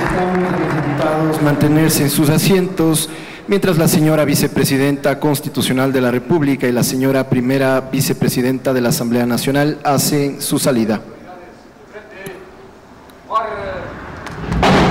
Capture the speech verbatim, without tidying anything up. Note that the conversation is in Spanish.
Solicitamos a los diputados mantenerse en sus asientos mientras la señora vicepresidenta constitucional de la República y la señora primera vicepresidenta de la Asamblea Nacional hacen su salida.